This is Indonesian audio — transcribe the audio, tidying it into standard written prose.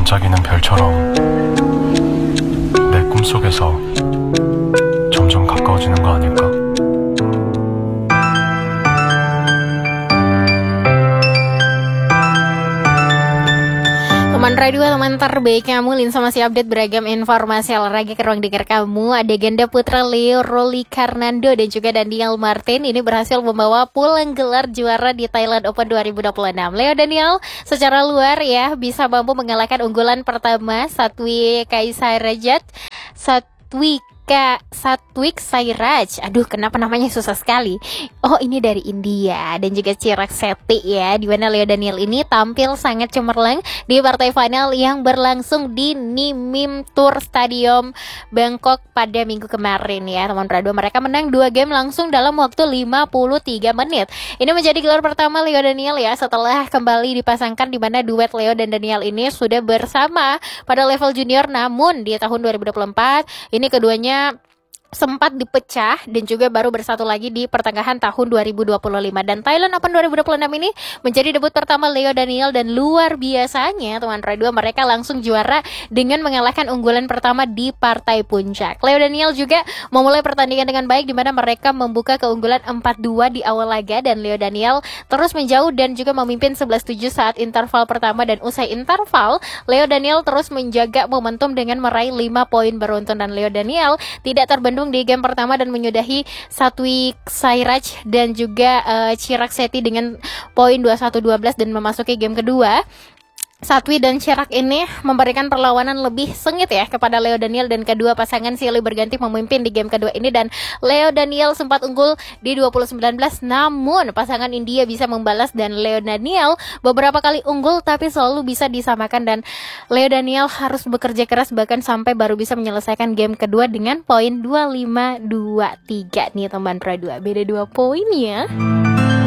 반짝이는 별처럼 내 꿈속에서 점점 가까워지는 거 아닐까? Teman radio, teman terbaik kamu, Linsa masih update beragam informasi olahraga ke ruang dengar kamu. Ada ganda putra Leo Roli Karnando dan juga Daniel Martin ini berhasil membawa pulang gelar juara di Thailand Open 2026. Leo Daniel secara luar ya bisa mampu mengalahkan unggulan pertama Satwik Sairajat, Satwik Sairaj. Aduh, kenapa namanya susah sekali. Oh, ini dari India. Dan juga Chirag Shetty ya, di mana Leo Daniel ini tampil sangat cemerlang di partai final yang berlangsung di Nimim Tour Stadium Bangkok pada minggu kemarin ya. Teman radio, mereka menang 2 game langsung dalam waktu 53 menit. Ini menjadi gelar pertama Leo Daniel ya setelah kembali dipasangkan, di mana duet Leo dan Daniel ini sudah bersama pada level junior, namun di tahun 2024 ini keduanya sempat dipecah dan juga baru bersatu lagi di pertengahan tahun 2025. Dan Thailand Open 2026 ini menjadi debut pertama Leo Daniel, dan luar biasanya teman radio, mereka langsung juara dengan mengalahkan unggulan pertama di partai puncak. Leo Daniel juga memulai pertandingan dengan baik, di mana mereka membuka keunggulan 4-2 di awal laga, dan Leo Daniel terus menjauh dan juga memimpin 11-7 saat interval pertama. Dan usai interval, Leo Daniel terus menjaga momentum dengan meraih 5 poin beruntun, dan Leo Daniel tidak terbendung di game pertama dan menyudahi Satwik Sairaj dan juga Chirag Shetty dengan poin 21-12 dan memasuki game kedua. Satwi dan Chirag ini memberikan perlawanan lebih sengit ya kepada Leo Daniel, dan kedua pasangan silih berganti memimpin di game kedua ini, dan Leo Daniel sempat unggul di 20-19, namun pasangan India bisa membalas dan Leo Daniel beberapa kali unggul tapi selalu bisa disamakan, dan Leo Daniel harus bekerja keras bahkan sampai baru bisa menyelesaikan game kedua dengan poin 25-23 nih teman radio, beda 2 poin ya.